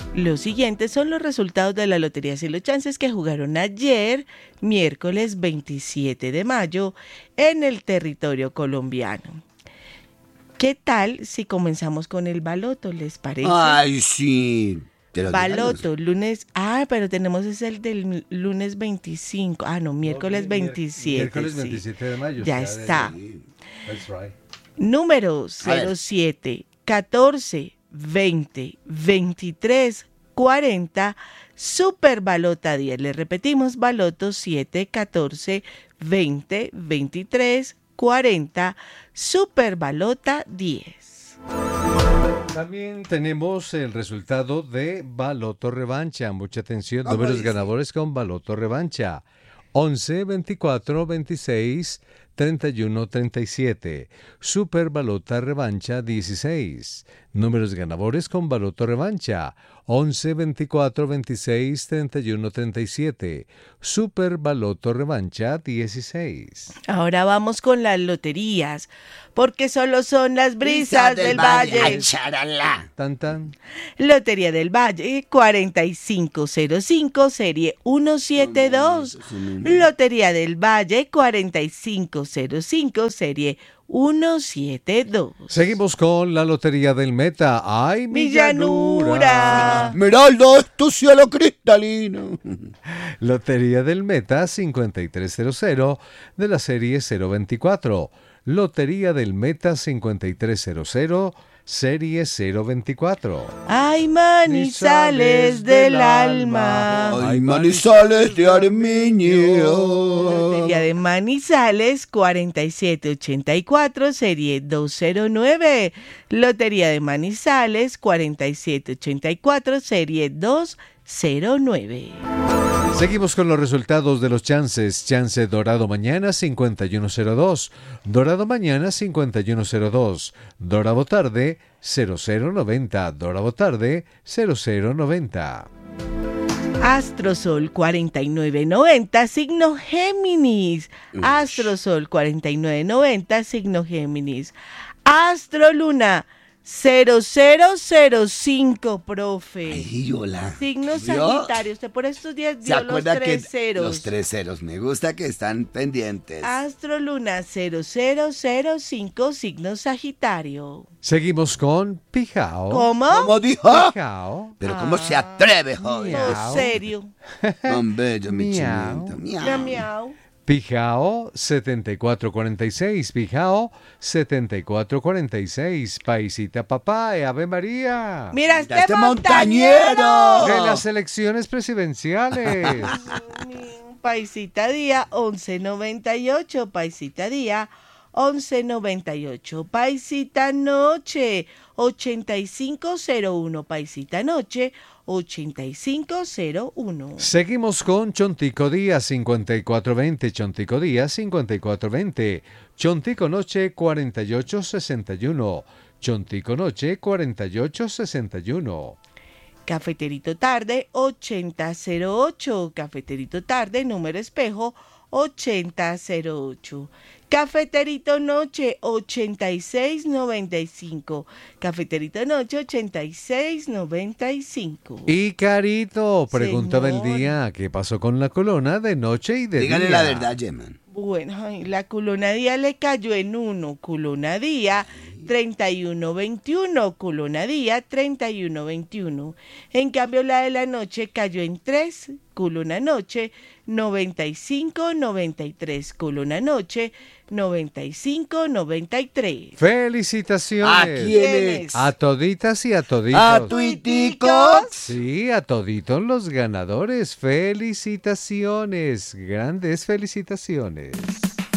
Los siguientes son los resultados de la Lotería Cielo Chances que jugaron ayer, miércoles 27 de mayo, en el territorio colombiano. ¿Qué tal si comenzamos con el baloto, les parece? Ay, sí. Baloto, lunes. Pero tenemos es el del lunes 25. No, miércoles 27. Miércoles 27 de mayo. Ya está. That's right. Número 07, 14, 20, 23, 40, Super Balota 10. Le repetimos, Baloto 7, 14, 20, 23, 40, Super Balota 10. También tenemos el resultado de Baloto Revancha. Mucha atención, números ganadores con Baloto Revancha. 11, 24, 26, 31, 37. Super Balota Revancha 16. Números ganadores con Baloto Revancha. 11, 24, 26, 31, 37. Super Baloto Revancha 16. Ahora vamos con las loterías, porque solo son las brisas del valle. ¡Acharalá! Tan tan. Lotería del Valle 4505, serie 172. Lotería del Valle 4505, serie 172. Seguimos con la Lotería del Meta. ¡Ay, mi llanura! Esmeralda, es tu cielo cristalino. Lotería del Meta 5300 de la serie 024. Lotería del Meta 5300, serie 024. ¡Ay, manizales del alma! Ay, manizales de Armiño. Lotería de Manizales 4784, serie 209. Lotería de Manizales 4784, serie 209. Seguimos con los resultados de los chances. Chance Dorado mañana 5102. Dorado mañana 5102. Dorado tarde 0090. Dorado tarde 0090. Astrosol 4990, signo Géminis. Astrosol 4990, signo Géminis. Astroluna 0005, profe. Ay, hola. Signo ¿Vio? Sagitario. Usted por estos días ¿Se dio los acuerda que 3 ceros. los 3 ceros? Me gusta que están pendientes. Astroluna 0005, signo Sagitario. Seguimos con Pijao. ¿Cómo? ¿Cómo dijo? Pijao. Pero ¿cómo se atreve, joven? Miau. No, serio. Tan bello, mi Miau. chinito. Miau, Miau. miau. Pijao 7446. Pijao 7446. Paisita papá, Ave María. Mira, Mira, este montañero. De las elecciones presidenciales. Paisita Día 1198, Paisita Día 1198, Paisita Noche 8501, Paisita Noche 8501. Seguimos con Chontico Día 5420, Chontico Día 5420, Chontico Noche 4861, Chontico Noche 4861. Cafeterito Tarde 8008, Cafeterito Tarde, número espejo 8008. Cafeterito Noche 8695, Cafeterito Noche 8695. Y Carito, pregunta Señor. del día, ¿qué pasó con la colona de noche y de Dígale día? la verdad, Yeman. Bueno, ay, la Culona Día le cayó en 1, Culona Día 3121, Culona Día 3121. En cambio la de la noche cayó en 3, Culona Noche 9593, Culona Noche 9593. Felicitaciones. ¿A quiénes? A toditas y a toditos. ¿A tuiticos? Sí, a toditos los ganadores. Felicitaciones. Grandes felicitaciones.